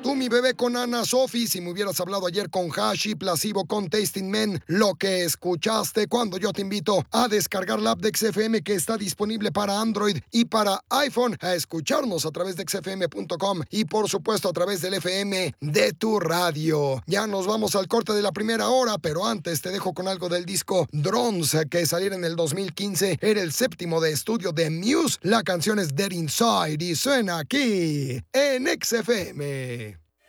Tú, mi bebé, con Ana Sofi. Si me hubieras hablado ayer con Hashi, Placebo, con Tasting Men, lo que escuchaste cuando yo te invito a descargar la app de XFM, que está disponible para Android y para iPhone, a escucharnos a través de xfm.com y por supuesto a través del FM de tu radio. Ya nos vamos al corte de la primera hora, pero antes te dejo con algo del disco Drones, que saliera en el 2015. Era el séptimo de estudio de Muse. La canción es Dead Inside y suena aquí en XFM.